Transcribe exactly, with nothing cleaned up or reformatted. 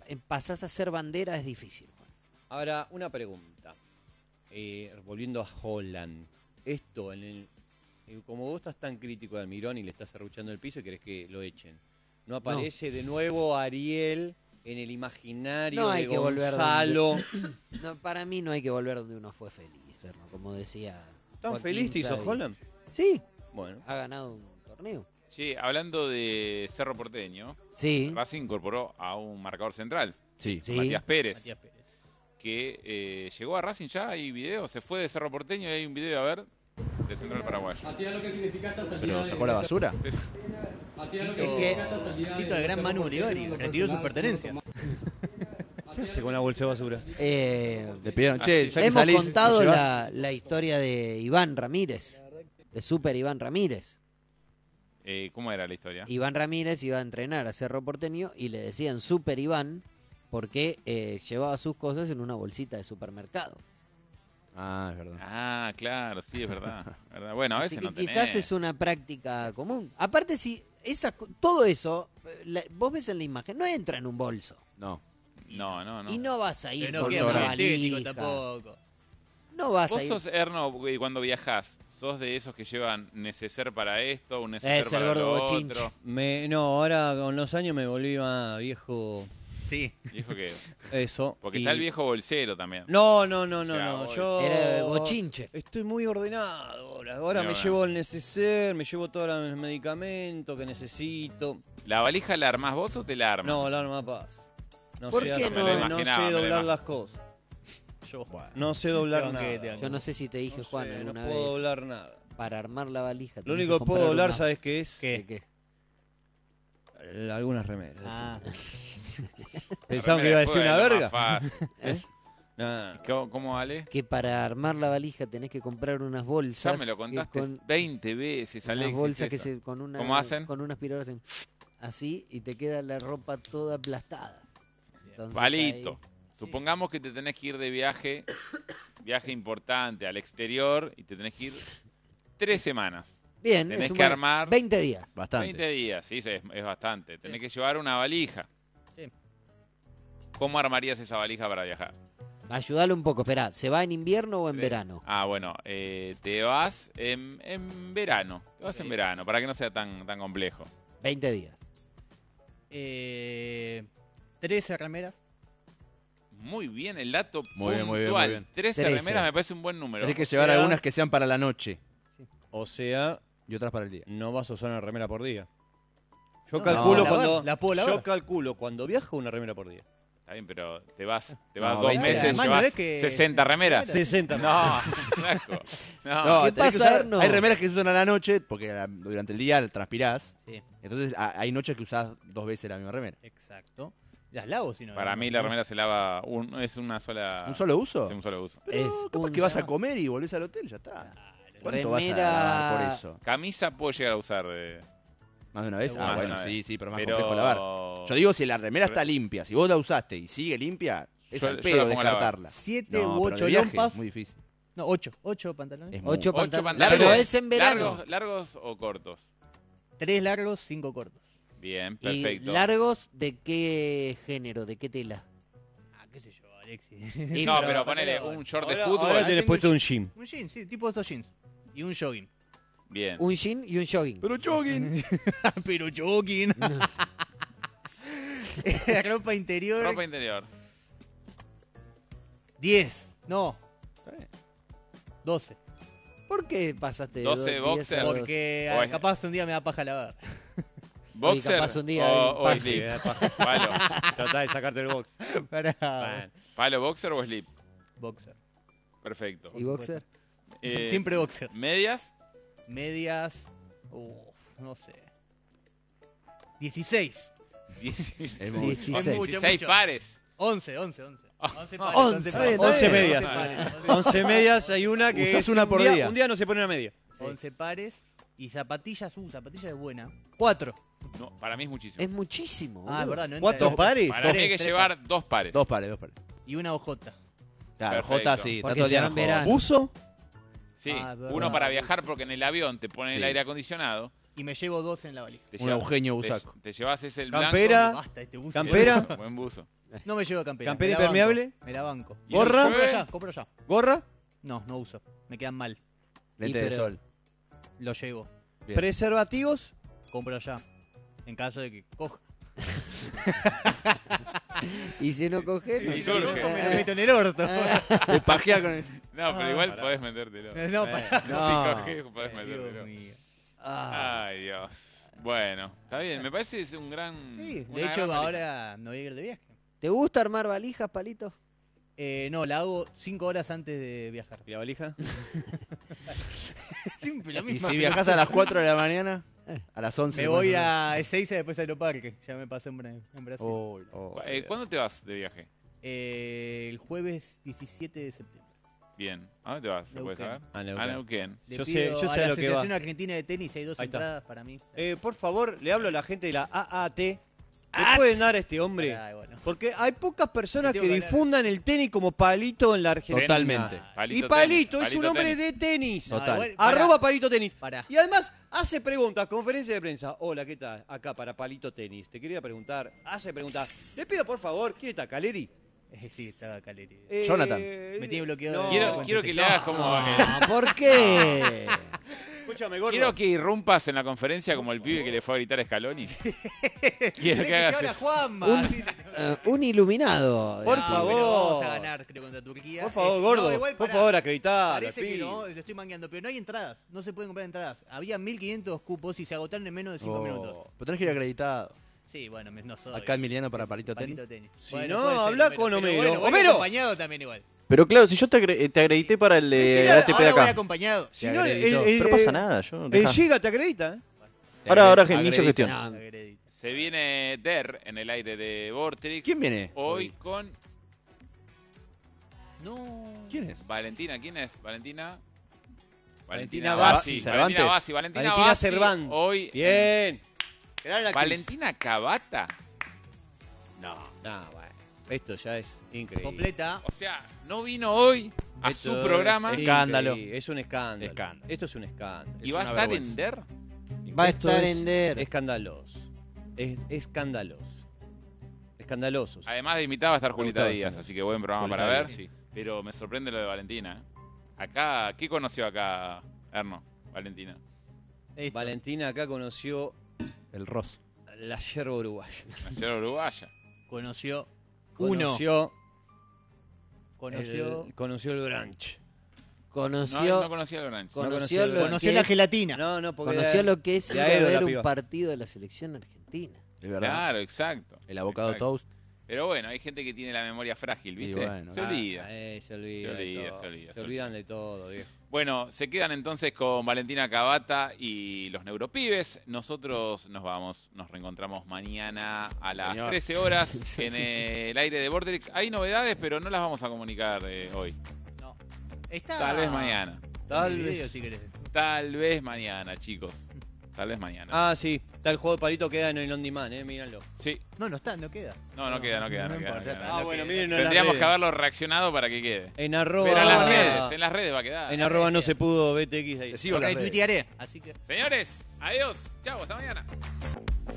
eh, pasás a ser bandera es difícil. Ahora, una pregunta. Eh, volviendo a Holland. Esto, en el, eh, como vos estás tan crítico de Almirón y le estás arruchando el piso y querés que lo echen, ¿no aparece no. de nuevo Ariel en el imaginario no hay de que Gonzalo? Volver donde, no, para mí no hay que volver donde uno fue feliz, ¿no? Como decía. ¿Tan Joaquín feliz te hizo Sabí. Holland? Sí. Bueno. Ha ganado un torneo. Sí, hablando de Cerro Porteño, sí. Racing incorporó a un marcador central, sí. sí. Matías Pérez, Matías Pérez, que eh, llegó a Racing ya, hay video, se fue de Cerro Porteño y hay un video, a ver, de Central Paraguayo. Atira lo que significa esta salida. ¿Pero sacó la basura? Pero, Atira lo que Cito, significa esta salida. cito al gran Manu Olivari, retiró sus pertenencias. ¿Qué hace con la bolsa de basura? Eh, Le pidieron, che, ya que hemos salís, contado la, la historia de Iván Ramírez, de Super Iván Ramírez. eh, ¿Cómo era la historia? Iván Ramírez iba a entrenar a Cerro Porteño y le decían Super Iván porque eh, llevaba sus cosas en una bolsita de supermercado. Ah, es verdad. Ah, claro, sí, es verdad. ¿verdad? Bueno, a Así veces que no tenés. quizás es una práctica común. Aparte, si esa, todo eso, la, vos ves en la imagen, no entra en un bolso. No. No, no, no. Y no vas a ir Pero no con queda una estético valija. tampoco. No vas Vos a ir. sos, Erno, cuando viajás, ¿sos de esos que llevan neceser para esto, un neceser Es el para gordo lo bochinche. otro? Me, no, ahora con los años me volví más viejo. Sí. Dijo que... Eso. Porque y... está el viejo bolsero también. No, no, no, no, Ya, no. voy. Yo Era bochinche. estoy muy ordenado ahora. Ahora No, me no. llevo el neceser, me llevo todos los medicamentos que necesito. ¿La valija la armás vos o te la armas? No, la arma paz. No ¿Por sé qué hacer- no? Me lo no imaginaba, sé me lo doblar imag- las cosas. Yo, No sé doblar Te nada. banqué, te banqué. Yo no sé si te dije, No Juan, sé, alguna no vez. puedo doblar nada. Para armar la valija. Lo tenés único que puedo comprar doblar, una- ¿sabes qué es? ¿Qué? ¿De qué? Eh, Algunas remeras. de Ah. fútbol. ¿Pensaban que iba a decir una verga? ¿Eh? Nah. ¿Cómo, ¿Cómo vale? Que para armar la valija tenés que comprar unas bolsas. Ya me lo que contaste con veinte veces, unas Alexis. bolsas que eso. se con una ¿Cómo hacen? con una aspiradora hacen así y te queda la ropa toda aplastada. Entonces, Valito. ahí- Supongamos que te tenés que ir de viaje, viaje importante al exterior, y te tenés que ir tres semanas. Bien, Tenés es un que buen- armar veinte días. Bastante. veinte días, sí, es, es bastante. Tenés que llevar una valija. Sí. ¿Cómo armarías esa valija para viajar? Ayúdalo un poco, esperá, ¿se va en invierno o en Sí. verano? Ah, bueno, eh, te vas en, en verano. Te vas en verano, para que no sea tan, tan complejo. veinte días. Eh, trece remeras. Muy bien el dato Muy bien, muy bien, puntual. muy bien. trece trece. remeras me parece un buen número. Tenés que O llevar sea, algunas que sean para la noche. O sea, y otras para el día. no vas a usar una remera por día. Yo No, calculo la puedo cuando lavar, la puedo lavar. yo calculo cuando viajo una remera por día. Está bien, pero te vas, te No, vas dos veinte. meses, Además, ¿no llevas ves que- sesenta remeras. sesenta. No, flaco. No. No, ¿Qué tenés que pasa, usar- Erno? Hay remeras que se usan a la noche porque la- durante el día transpirás. Sí, Entonces a- hay noches que usás dos veces la misma remera. exacto. Las lavo, si no. Para mí la remera se lava, un- es una sola... ¿Un solo uso? sí, un solo uso. Pero Es capaz un que vas a solo- comer y volvés al hotel, ya está. ¿Cuánto Remera- vas a lavar por eso? Camisa puedo llegar a usar. eh, ¿Más de una vez? Más Ah, de bueno, una sí, vez. sí, pero más pero... complejo lavar. Yo digo, si la remera está limpia, si vos la usaste y sigue limpia, es Yo- al yo pedo la pongo a lavar. descartarla. Siete No, u pero ocho de viaje lompas. es muy difícil. No, ocho. Ocho pantalones. Es muy- Ocho Ocho pantalones. pantalones. Pero es en verano. ¿Largos, ¿Largos o cortos? Tres largos, cinco cortos. Bien, ¿Y perfecto. largos de qué género? ¿De qué tela? Ah, qué sé yo, Alexis. No, pero- pero ponele un short de Ahora, fútbol. ahora tenés tengo puesto un- un gym. Un jean, sí, tipo estos jeans. Y un jogging. Bien. Un jean y un jogging. Pero jogging. Pero jogging. Ropa interior. Ropa interior. diez. No. doce. ¿Por qué pasaste de doce do- diez boxers. a doce? Porque O ah, es- capaz un día me da paja lavar. Boxer capaz un día o, hay o paja. slip. Eh, paja. Palo. Tratá de sacarte el box. Para. Bueno. Palo, boxer o slip. Boxer. Perfecto. ¿Y boxer? Eh, Siempre boxer. ¿Medias? Medias. Uf, no sé. dieciséis. dieciséis. Es muy- dieciséis. Es mucho, dieciséis mucho. pares. once, once, once. once pares. once, once está bien, pares. once medias. once pares, once medias, hay una que Usás es una un por día, día. Un día no se pone una media. once pares. Y zapatillas. Uh, zapatillas es buena. cuatro. No, para mí es muchísimo. Es muchísimo. Ah, boludo. verdad, no entra- ¿Cuatro pares? Para mí hay que tres llevar dos pares. Dos pares, dos pares. Y una hojota. Claro, Perfecto. J sí, Porque está todo el se día va en en verano. J. ¿Buzo? Sí, Ah, verdad. uno para viajar porque en el avión te ponen el Sí. aire acondicionado. Y me llevo dos en la valija. Te Un llevas- Eugenio te- Busaco. Te, llevas ese el Campera. blanco. Basta este buzo. Campera. Buen buzo. No me llevo campera. ¿Campera me la banco, impermeable? Me la banco. ¿Y ¿Gorra? el Compro llueve? ya, compro ya. ¿Gorra? No, no uso. Me quedan mal. Lente Y de pero- sol. Lo llevo. Bien. ¿Preservativos? Compro ya. En caso de que coja. Y si no coges, Sí, no sí, sé. surge. Me lo meto en el orto. Te pajea con el... No, pero igual podés metértelo. No, pará. Si coges, podés Dios metértelo. mío. Ah, Ay, Dios. Bueno, está bien. Me parece que es un gran. Sí, una de hecho gran ahora me voy a ir de viaje. ¿te gusta armar valijas, Palito? Eh, no, la hago cinco horas antes de viajar. ¿Y la valija? Siempre la Y misma. si viajas a las cuatro de la mañana, a las once. Me voy a Ezeiza y después a Aeroparque. Ya me pasé en, Bra- en Brasil. Oh, Oh, Eh, ¿Cuándo te vas de viaje? Eh, el jueves diecisiete de septiembre. Bien. ¿A dónde te vas? ¿Se puede Neuquén. saber? A Neuquén. A Neuquén. Le Yo sé- pido yo sé a a la lo que va. Asociación Argentina de Tenis, hay dos Ahí está. entradas para mí. Eh, por favor, le hablo a la gente de la A A T. ¿Le pueden dar a este hombre? Ay, bueno. Porque hay pocas personas Me que tengo que hablar. difundan el tenis como Palito en la Argentina. Totalmente. Palito Y Palito tenis, es un Palito hombre tenis. de tenis. Total. igual, pará, Arroba Palito Tenis. pará. Y además hace preguntas, conferencia de prensa. Hola, ¿qué tal? Acá para Palito Tenis. Te quería preguntar, hace preguntas. Le pido por favor, ¿quién está Caleri? Eh, sí, estaba Caleri. Eh, Jonathan. Me tiene bloqueado. no. Quiero, quiero que le hagas como. Ah, ¿por qué? Escúchame, gordo. Quiero que irrumpas en la conferencia como el pibe que le fue a gritar a Scaloni. Quiero Tenés que hagas llevar a eso. Juanma. Un, así- eh, un iluminado. Por eh, No, favor. pero vamos a ganar, creo, contra Turquía. Por favor, Eh, gordo. no, igual, por pará. favor, acreditá. Parece que no, lo estoy mangueando, pero no hay entradas. No se pueden comprar entradas. Había mil quinientos cupos y se agotaron en menos de cinco Oh, minutos. Pero tenés que ir acreditado. Sí, bueno, me- no soy. Acá Emiliano para Palito Palito Tenis. tenis. Si Bueno, no, puede ser, habla Homero, con pero Homero. Bueno, voy ¡Homero! acompañado también igual. Pero claro, si yo te, agre- te acredité para el de Sí, A T P de Ahora voy acá. acompañado. Si no, el, acreditó. el- Pero pasa el- nada, yo El dejá. Giga te acredita, ¿eh? Ahora, ahora que Acredita. inicio gestión. No, Agredito. Se viene Der en el aire de Vortex. ¿Quién viene? Hoy con No. ¿Quién es? Valentina. ¿Quién es? Valentina. Valentina Bassi. Bassi. Valentina Cervantes. Bassi. Valentina, Valentina Bassi. Cervantes. Hoy. Bien. Gran actriz. Valentina Cavata. No, no, bueno. Esto ya es increíble. Completa. O sea, no vino hoy a Esto su programa es Escándalo. increíble, Es un escándalo. Escándalo. Esto es un escándalo. y es va a una estar vergüenza. en Der. Va a Esto estar es en Der. Escandaloso. Es escandaloso. Escandaloso. Además de invitada va a estar Julita gustaba, Díaz, sí. así que buen programa Julita para ver. Díaz, sí. Pero me sorprende lo de Valentina. ¿eh? Acá, ¿qué conoció acá Erno? Valentina. Esto. Valentina acá conoció El Ross. la yerba uruguaya. Ayer uruguaya. Conoció uno. Conoció, Conoció. el, conoció el brunch. No, Conoció, no conocía el Orange. conoció, conoció lo, el- Conoció que la es, gelatina. No, no, porque conoció de- lo que es de ir a Aedo la ver un piba. partido de la selección argentina. Es verdad. Claro, exacto. El abocado Exacto. toast. Pero bueno, hay gente que tiene la memoria frágil, ¿viste? Y bueno. se Ah, olvida. eh, se olvida. Se de olvida, todo. se olvida, Se se olvidan de todo, viejo. Bueno, se quedan entonces con Valentina Cavata y los Neuropibes. Nosotros nos vamos, nos reencontramos mañana a las Señor. trece horas en el aire de Vortex. Hay novedades, pero no las vamos a comunicar eh, hoy. No. Está. Tal vez mañana. Tal en el video, vez. si querés. Tal vez mañana, chicos. Tal vez mañana. Ah, sí. Está el juego de palito queda en el on demand, eh, míranlo. Sí. No, no está, no queda. No, no queda, no queda, no No queda. no importa, queda. está. Ah, No bueno, queda. miren en las Tendríamos redes. que haberlo reaccionado para que quede. En arroba. Pero en las redes, en las redes va a quedar. En arroba no se pudo B T X ahí. Te sigo en Ok, las redes. tuitearé. Así que. Señores, adiós. Chau, hasta mañana.